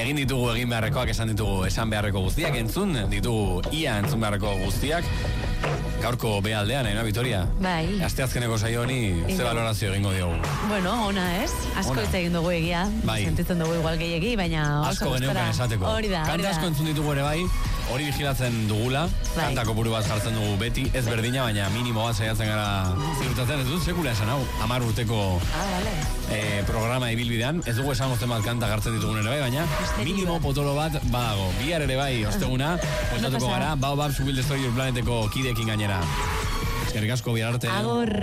egin ditugu egin beharrekoak, esan ditugu esan beharreko guztiak, entzun ditugu ia entzun beharreko guztiak. Gaurko behaldean, Vitoria? Bai. Asteazkeneko saio honi, ze valorazio egingo diogu? Bueno, ona ez. Asko ez egin dugu egia. Bai. Sentitzen dugu igual gehiegi, baina... Asko geneukan esateko. Hori da. Kanta asko entzun ditugu ere bai, hori vigilatzen dugula. Bai. Kanta kopuru bat jartzen dugu beti, ez berdina, baina minimo bat saiatzen gara ziurtatzen. Ez dut sekula esan hau, 10 urteko programa ibilbidean. Ez dugu esan gozten bat kanta gartzen ditugun ere bai, baina minimo potolo bat badago. Bihar ere bai, osteguna, osatuko gara, Baobab Subil Destroyer planeteko kideekin gainera. Eskerrik asko, bihar arte. Agur.